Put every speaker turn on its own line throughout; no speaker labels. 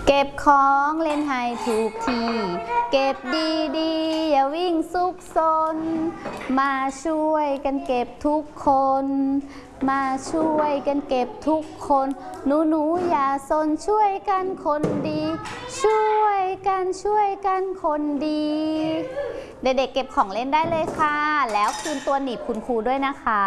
เก็บของเล่นให้ถูกที่เก็บดีๆอย่าวิ่งซุกซนมาช่วยกันเก็บทุกคนมาช่วยกันเก็บทุกคนหนูอย่าซนช่วยกันคนดีช่วยกันคนดีเด็กๆเก็บของเล่นได้เลยค่ะแล้วคืนตัวหนีบคุณครูด้วยนะคะ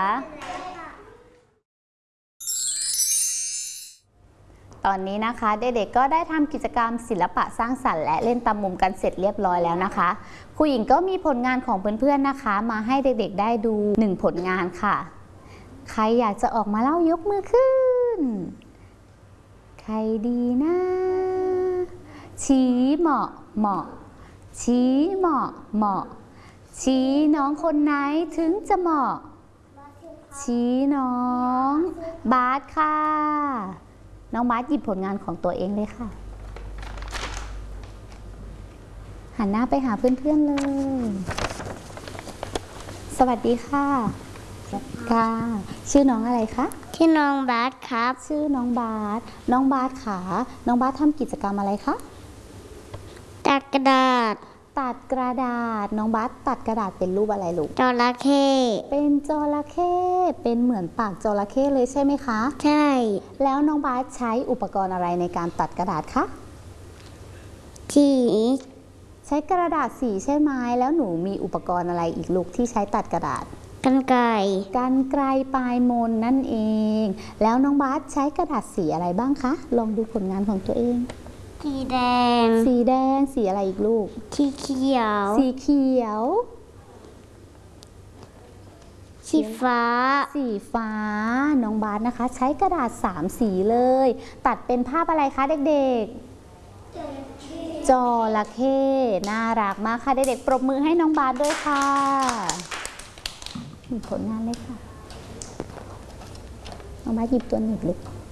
ตอนนี้นะคะเด็กๆก็ได้ทำกิจกรรมศิลปะสร้างสรรค์และเล่นตามมุมกันเสร็จเรียบร้อยแล้วนะคะครูหญิงก็มีผลงานของเพื่อนๆนะคะมาให้เด็กๆได้ดู1ผลงานค่ะใครอยากจะออกมาเล่ายกมือขึ้นใครดีนะชี้เหมาะชี้เหมาะชี้น้องคนไหนถึงจะเหมาะชี้น้องบาสค่ะน้องบาสหยิบผลงานของตัวเองเลยค่ะหันหน้าไปหาเพื่อนๆเลยสวัสดีค่ะค่ะชื่อน้องอะไรคะ
ชื่อน้องบาสครับ
ชื่อน้องบาสค่ะน้องบาสทำกิจกรรมอะไรคะ
ตัดกระดาษ
น้องบาสตัดกระดาษเป็นรูปอะไรลูก
จระเข้
เป็นจระเข้เป็นเหมือนปากจระเข้เลยใช่ไหมคะ
ใช่
แล้วน้องบาสใช้อุปกรณ์อะไรในการตัดกระดาษคะ
สี
ใช้กระดาษสีใช่ไหมแล้วหนูมีอุปกรณ์อะไรอีกลูกที่ใช้ตัดกระดาษ
กรรไกร
ปลายมนนั่นเองแล้วน้องบาสใช้กระดาษสีอะไรบ้างคะลองดูผลงานของตัวเอง
สีแดง
สีอะไรอีกลูก
สีเขียว
สีฟ้าน้องบาสนะคะใช้กระดาษ3สีเลยตัดเป็นภาพอะไรคะเด็กๆจระเข้น่ารักมากค่ะเด็กๆปรบมือให้น้องบาสด้วยค่ะมีผลงานเลยค่ะน้องบาสหยิบตัวหนีบลูก